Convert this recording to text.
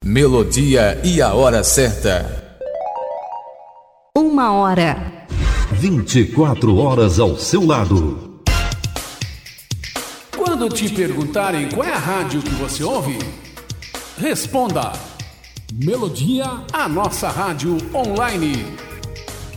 Melodia e a hora certa. 1h. 24 horas ao seu lado. Quando te perguntarem qual é a rádio que você ouve, responda: Melodia, a nossa rádio online.